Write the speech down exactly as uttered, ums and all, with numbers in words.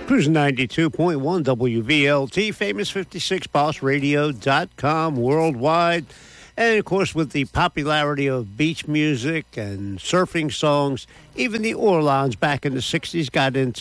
Cruise ninety-two point one W V L T, famous fifty-six boss radio dot com worldwide. And, of course, with the popularity of beach music and surfing songs, even the Orlons back in the sixties got into